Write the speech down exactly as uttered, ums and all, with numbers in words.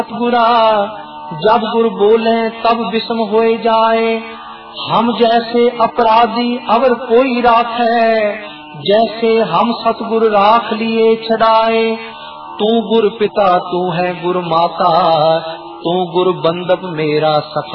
बुरा, जब गुरु बोले तब विषम हो जाए। हम जैसे अपराधी अवर कोई राखे, जैसे हम सतगुरु राख लिए छड़ाए। तू गुरु पिता तू है गुरु माता, तू गुरु बंदप मेरा सखा।